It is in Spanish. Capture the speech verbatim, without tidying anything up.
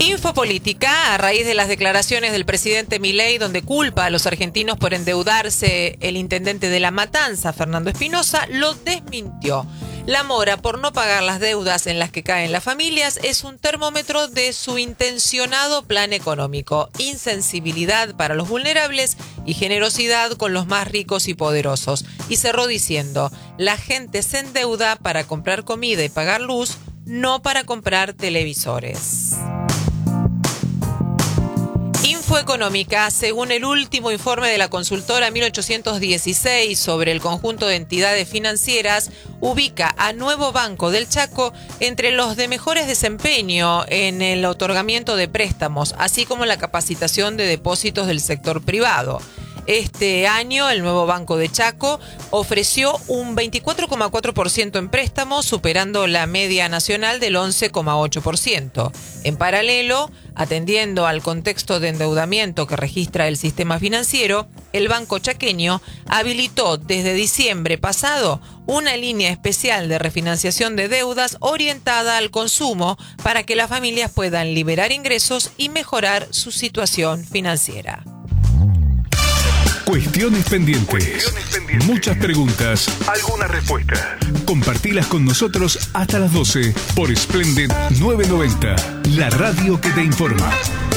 Infopolítica, a raíz de las declaraciones del presidente Milei, donde culpa a los argentinos por endeudarse, el intendente de La Matanza, Fernando Espinosa, lo desmintió. La mora por no pagar las deudas en las que caen las familias es un termómetro de su intencionado plan económico, insensibilidad para los vulnerables y generosidad con los más ricos y poderosos. Y cerró diciendo, la gente se endeuda para comprar comida y pagar luz, no para comprar televisores. Infoeconómica, según el último informe de la consultora mil ochocientos dieciséis sobre el conjunto de entidades financieras, ubica a Nuevo Banco del Chaco entre los de mejores desempeño en el otorgamiento de préstamos, así como la capacitación de depósitos del sector privado. Este año, el Nuevo Banco de Chaco ofreció un veinticuatro coma cuatro por ciento en préstamos, superando la media nacional del once coma ocho por ciento. En paralelo, atendiendo al contexto de endeudamiento que registra el sistema financiero, el Banco Chaqueño habilitó desde diciembre pasado una línea especial de refinanciación de deudas orientada al consumo para que las familias puedan liberar ingresos y mejorar su situación financiera. Cuestiones pendientes. Cuestiones pendientes. Muchas preguntas. Algunas respuestas. Compartilas con nosotros hasta las doce por Splendid novecientos noventa, la radio que te informa.